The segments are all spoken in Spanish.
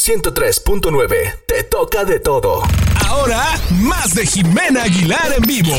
103.9, te toca de todo. Ahora, más de Jimena Aguilar en vivo.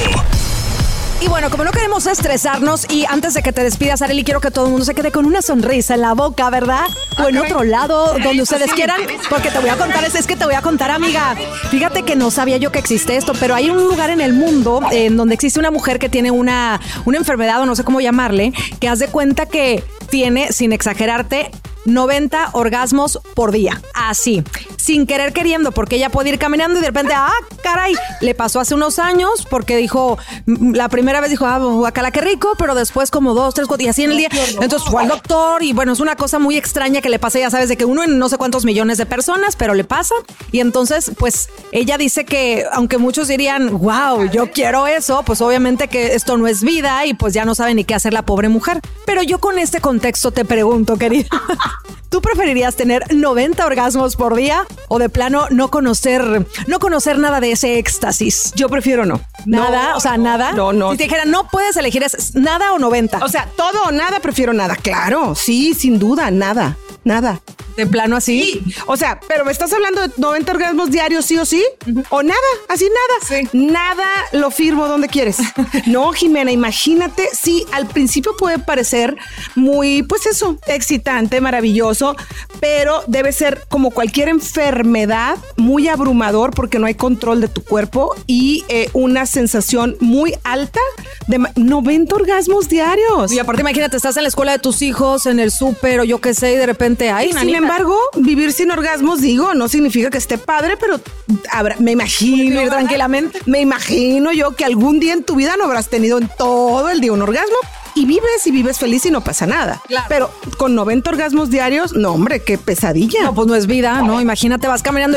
Y bueno, como no queremos estresarnos, y antes de que te despidas, Arely, quiero que todo el mundo se quede con una sonrisa en la boca, ¿verdad? O en otro lado, donde ustedes quieran, porque te voy a contar, es que te voy a contar, amiga. Fíjate que no sabía yo que existe esto, pero hay un lugar en el mundo en donde existe una mujer que tiene una enfermedad, o no sé cómo llamarle, que haz de cuenta que tiene, sin exagerarte, 90 orgasmos por día. Así, sin querer queriendo, porque ella puede ir caminando y de repente, caray, le pasó hace unos años porque dijo, la primera vez dijo, guacala, qué rico, pero después como 2, 3, 4 y así en el día. Entonces fue al doctor y bueno, es una cosa muy extraña que le pasa, ya sabes, de que uno en no sé cuántos millones de personas, pero le pasa. Y entonces, pues, ella dice que, aunque muchos dirían, wow, yo quiero eso, pues obviamente que esto no es vida y pues ya no sabe ni qué hacer la pobre mujer. Pero yo con este contexto te pregunto, querida, ¿tú preferirías tener 90 orgasmos por día o de plano no conocer nada de ese éxtasis? Yo prefiero no. ¿Nada? No, o sea, ¿nada? No. Si te dijera, no puedes elegir, ¿es nada o 90? O sea, todo o nada, prefiero nada. Claro, sí, sin duda, nada. ¿De plano así? Sí, o sea, pero me estás hablando de 90 orgasmos diarios, sí o sí, o nada, así nada. Sí. Nada lo firmo donde quieres. No, Jimena, imagínate, sí, al principio puede parecer muy, pues eso, excitante, maravilloso, pero debe ser como cualquier enfermedad, muy abrumador porque no hay control de tu cuerpo y una sensación muy alta de 90 orgasmos diarios. Y aparte, imagínate, estás en la escuela de tus hijos, en el súper o yo qué sé, y de repente, sin embargo, vivir sin orgasmos, digo, no significa que esté padre, pero me imagino, vivir tranquilamente. Me imagino yo que algún día en tu vida no habrás tenido en todo el día un orgasmo. Y vives feliz y no pasa nada. Claro. Pero con 90 orgasmos diarios, no, hombre, qué pesadilla. No, pues no es vida, ¿no? Imagínate, vas caminando y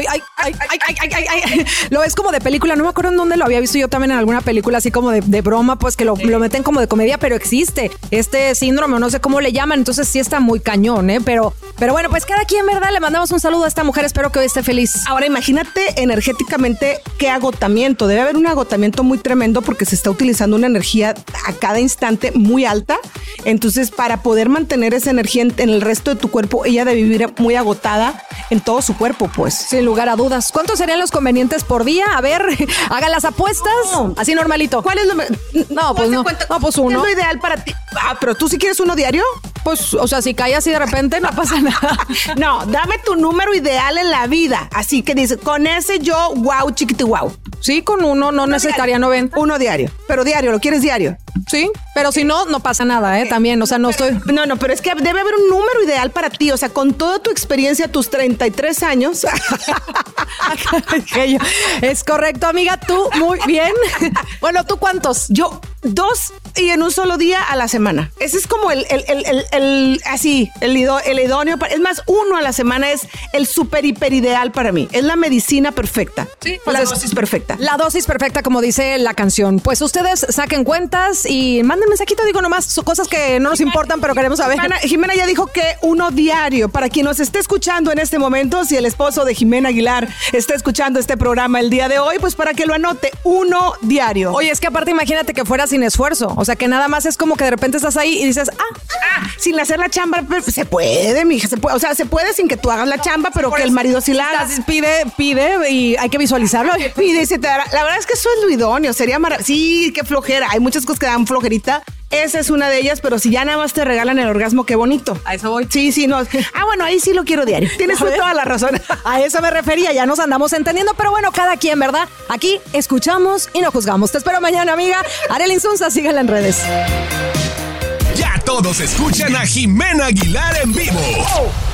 ay. Lo ves como de película. No me acuerdo en dónde lo había visto yo también en alguna película así como de broma, pues que lo meten como de comedia, pero existe este síndrome, o no sé cómo le llaman. Entonces sí está muy cañón, ¿eh? Pero bueno, pues cada quien, ¿verdad? Le mandamos un saludo a esta mujer. Espero que hoy esté feliz. Ahora imagínate energéticamente qué agotamiento. Debe haber un agotamiento muy tremendo porque se está utilizando una energía a cada instante muy alta. Entonces, para poder mantener esa energía en el resto de tu cuerpo, ella debe vivir muy agotada en todo su cuerpo, pues. Sin lugar a dudas. ¿Cuántos serían los convenientes por día? A ver, hagan las apuestas. No. Así normalito. ¿Cuál es lo No, pues no. No, pues uno. ¿Qué es lo ideal para ti? Pero tú sí quieres uno diario. Pues, o sea, si cae así de repente, no pasa nada. No, dame tu número ideal en la vida. Así que dice, con ese yo, wow, chiquiti, wow. Sí, con uno no necesitaría 90. Uno diario. Pero diario, ¿lo quieres diario? Sí, pero si no pasa nada, También, o sea, no estoy... No, pero es que debe haber un número ideal para ti. O sea, con toda tu experiencia, tus 33 años. Es correcto, amiga, tú muy bien. Bueno, ¿tú cuántos? Yo 2 y en un solo día a la semana. Ese es como el idóneo. Es más, 1 a la semana es el súper hiper ideal para mí. Es la medicina perfecta. Sí, la dosis perfecta. La dosis perfecta, como dice la canción. Pues ustedes saquen cuentas y manden mensajito, digo nomás, cosas que no nos importan, pero queremos saber. Jimena ya dijo que uno diario. Para quien nos esté escuchando en este momento, si el esposo de Jimena Aguilar está escuchando este programa el día de hoy, pues para que lo anote, 1 diario. Oye, es que aparte imagínate que fuera sin esfuerzo. O sea, que nada más es como que de repente estás ahí y dices, sin hacer la chamba, se puede, mija, se puede. O sea, se puede sin que tú hagas la chamba, pero que el marido sí la haga. Pide y hay que visualizarlo. Pide y se te dará. La verdad es que eso es lo idóneo. Sería maravilloso. Sí, qué flojera. Hay muchas cosas que dan flojerita. Esa es una de ellas, pero si ya nada más te regalan el orgasmo, qué bonito. A eso voy. Sí, no. Bueno, ahí sí lo quiero diario. Tienes toda la razón. A eso me refería, ya nos andamos entendiendo, pero bueno, cada quien, ¿verdad? Aquí escuchamos y no juzgamos. Te espero mañana, amiga. Arely Insunza, síganla en redes. Ya todos escuchan a Jimena Aguilar en vivo.